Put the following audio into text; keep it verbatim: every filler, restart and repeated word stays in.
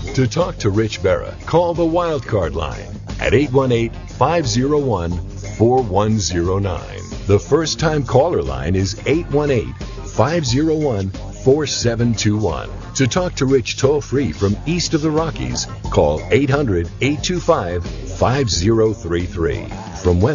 To talk to Rich Berra, call the Wildcard line at eight one eight, five oh one, four one oh nine. The first-time caller line is eight one eight, five oh one, four seven two one. To talk to Rich toll-free from east of the Rockies, call eight hundred, eight two five, five oh three three. From West